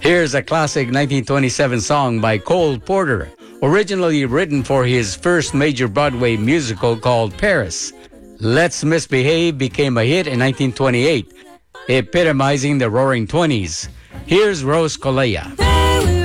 Here's a classic 1927 song by Cole Porter, originally written for his first major Broadway musical called Paris. Let's Misbehave became a hit in 1928, epitomizing the Roaring Twenties. Here's Rose Colea.